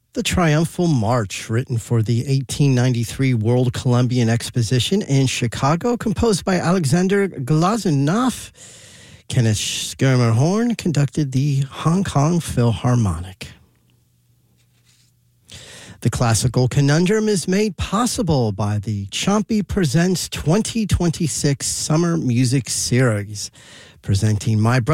The Triumphal March, written for the 1893 World Columbian Exposition in Chicago, composed by Alexander Glazunov. Kenneth Schermerhorn conducted the Hong Kong Philharmonic. The Classical Conundrum is made possible by the Chompy Presents 2026 Summer Music Series, presenting My Brother